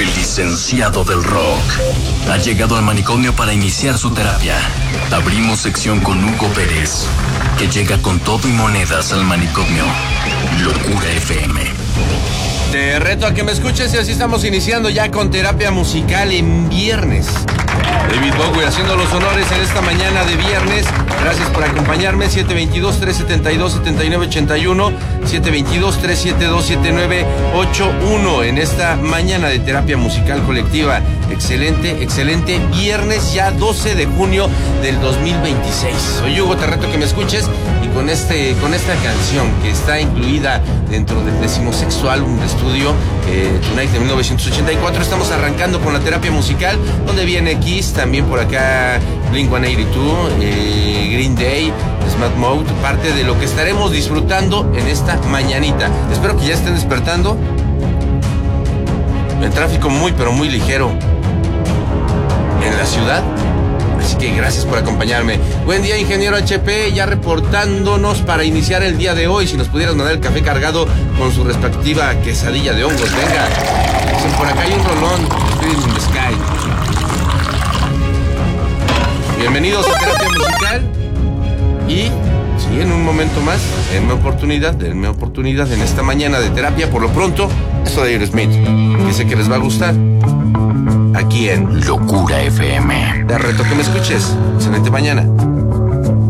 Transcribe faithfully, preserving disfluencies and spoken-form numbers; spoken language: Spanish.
El licenciado del rock ha llegado al manicomio para iniciar su terapia. Abrimos sección con Hugo Pérez, que llega con todo y monedas al manicomio. Locura F M. Te reto a que me escuches y así estamos iniciando ya con terapia musical en viernes. David Bowie haciendo los honores en esta mañana de viernes. Gracias por acompañarme. siete dos dos, tres siete dos, siete nueve ocho uno, siete dos dos, tres siete dos, siete nueve ocho uno en esta mañana de terapia musical colectiva. Excelente, excelente viernes ya doce de junio del dos mil veintiséis. Soy Hugo, te reto a que me escuches y con este con esta canción que está incluida dentro del decimosexto álbum de estudio eh, Tonight de mil novecientos ochenta y cuatro, estamos arrancando con la terapia musical, donde viene Kiss, también por acá Blink ciento ochenta y dos, eh, Green Day, Smart Mode, parte de lo que estaremos disfrutando en esta mañanita. Espero que ya estén despertando. El tráfico muy pero muy ligero en la ciudad, así que gracias por acompañarme. Buen día, ingeniero H P, ya reportándonos para iniciar el día de hoy. Si nos pudieras mandar el café cargado con su respectiva quesadilla de hongos, venga. Dicen por acá hay un rolón, Spirit in the Sky. Bienvenidos a Terapia Musical. Y sí, en un momento más, denme oportunidad, denme oportunidad en esta mañana de terapia. Por lo pronto, esto de Aerosmith, que sé que les va a gustar. Aquí en Locura F M. Te reto que me escuches. Excelente mañana.